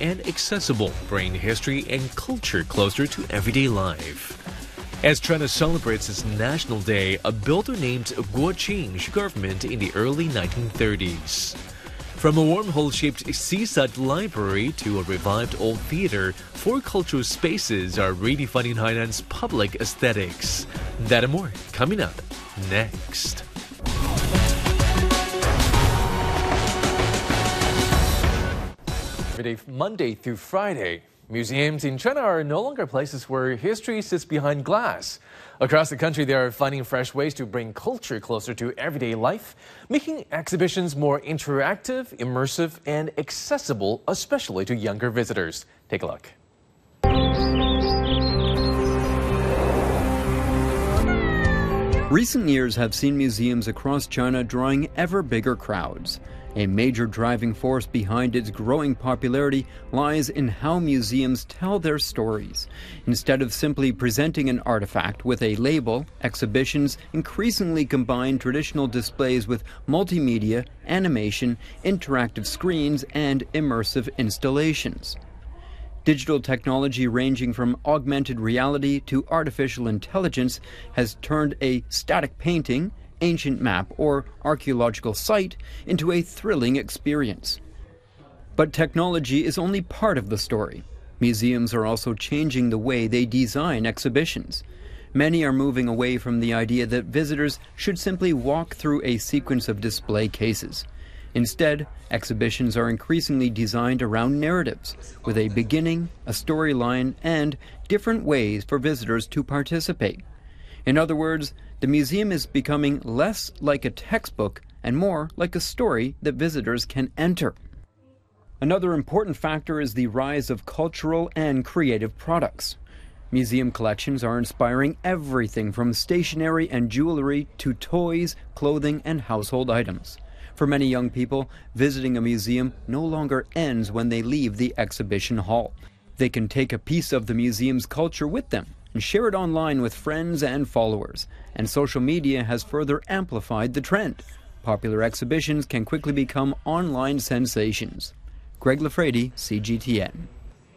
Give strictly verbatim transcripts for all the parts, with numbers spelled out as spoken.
and accessible, bringing history and culture closer to everyday life. As China celebrates its National Day, a builder named Guo Qing shook government in the early nineteen thirties. From a wormhole-shaped seaside library to a revived old theater, four cultural spaces are redefining Hainan's public aesthetics. That and more coming up next. Every day, Monday through Friday, museums in China are no longer places where history sits behind glass. Across the country, they are finding fresh ways to bring culture closer to everyday life, making exhibitions more interactive, immersive, and accessible, especially to younger visitors. Take a look. Recent years have seen museums across China drawing ever bigger crowds. A major driving force behind its growing popularity lies in how museums tell their stories. Instead of simply presenting an artifact with a label, exhibitions increasingly combine traditional displays with multimedia, animation, interactive screens, and immersive installations. Digital technology ranging from augmented reality to artificial intelligence has turned a static painting, ancient map, or archaeological site into a thrilling experience. But technology is only part of the story. Museums are also changing the way they design exhibitions. Many are moving away from the idea that visitors should simply walk through a sequence of display cases. Instead, exhibitions are increasingly designed around narratives, with a beginning, a storyline, and different ways for visitors to participate. In other words, the museum is becoming less like a textbook and more like a story that visitors can enter. Another important factor is the rise of cultural and creative products. Museum collections are inspiring everything from stationery and jewelry to toys, clothing, and household items. For many young people, visiting a museum no longer ends when they leave the exhibition hall. They can take a piece of the museum's culture with them and share it online with friends and followers. And social media has further amplified the trend. Popular exhibitions can quickly become online sensations. Greg Lafredi, C G T N.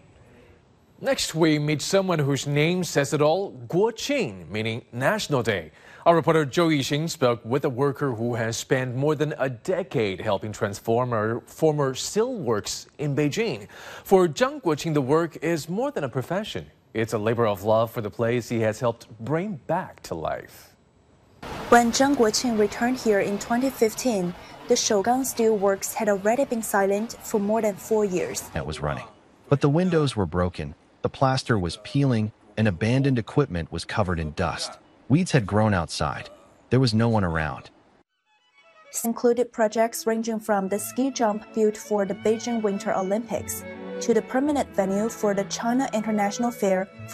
Next, we meet someone whose name says it all, Guo Qing, meaning National Day. Our reporter Zhou Yixing spoke with a worker who has spent more than a decade helping transform our former steelworks in Beijing. For Zhang Guoqing, the work is more than a profession. It's a labor of love for the place he has helped bring back to life. When Zhang Guoqing returned here in twenty fifteen, the Shougang Steelworks had already been silent for more than four years. It was running, but the windows were broken, the plaster was peeling, and abandoned equipment was covered in dust. Weeds had grown outside. There was no one around. This included projects ranging from the ski jump built for the Beijing Winter Olympics to the permanent venue for the China International Fair